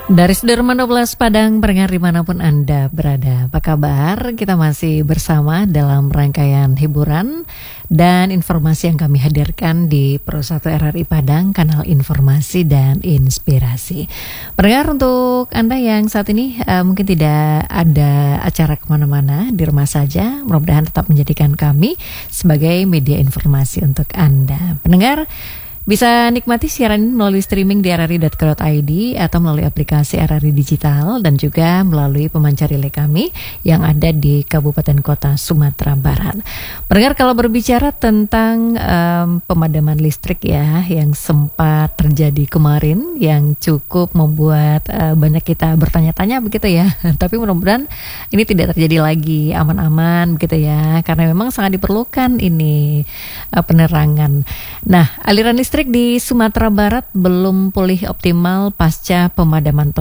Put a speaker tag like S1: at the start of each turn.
S1: Dari Sudirman 12 Padang, pendengar dimanapun Anda berada, apa kabar? Kita masih bersama dalam rangkaian hiburan dan informasi yang kami hadirkan di Pro 1 RRI Padang, kanal informasi dan inspirasi. Pendengar, untuk Anda yang saat ini mungkin tidak ada acara kemana-mana, di rumah saja, mudah-mudahan tetap menjadikan kami sebagai media informasi untuk Anda. Pendengar, bisa nikmati siaran melalui streaming di rri.co.id atau melalui aplikasi RRI Digital dan juga melalui pemancar relay kami yang ada di Kabupaten Kota Sumatera Barat. Pendengar, kalau berbicara tentang pemadaman listrik ya yang sempat terjadi kemarin yang cukup membuat banyak kita bertanya-tanya begitu ya. Tapi mudah-mudahan ini tidak terjadi lagi, aman-aman begitu ya, karena memang sangat diperlukan ini penerangan. Nah, aliran listrik di Sumatera Barat belum pulih optimal pasca pemadaman